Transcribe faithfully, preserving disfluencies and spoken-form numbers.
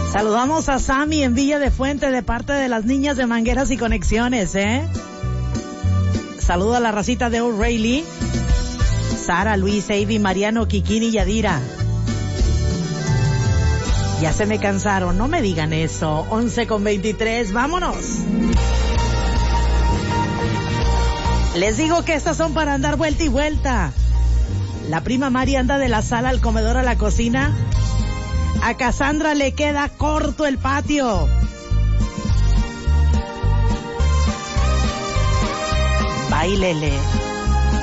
Saludamos a Sammy en Villa de Fuente de parte de las niñas de Mangueras y Conexiones, ¿eh? Saludo a la racita de O'Reilly. Sara, Luis, Avi, Mariano, Kikini y Yadira. Ya se me cansaron, no me digan eso. once con veintitrés, vámonos. Les digo que estas son para andar vuelta y vuelta. La prima Mari anda de la sala al comedor a la cocina. A Cassandra le queda corto el patio. Báilele.